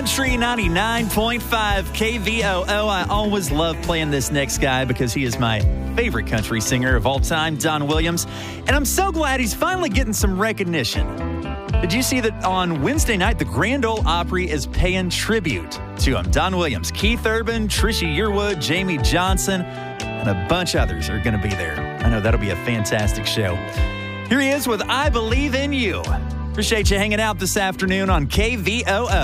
Country 99.5 KVOO. I always love playing this next guy because he is my favorite country singer of all time, Don Williams. And I'm so glad he's finally getting some recognition. Did you see that on Wednesday night, the Grand Ole Opry is paying tribute to him? Don Williams, Keith Urban, Trisha Yearwood, Jamie Johnson, and a bunch of others are going to be there. I know that'll be a fantastic show. Here he is with I Believe in You. Appreciate you hanging out this afternoon on KVOO.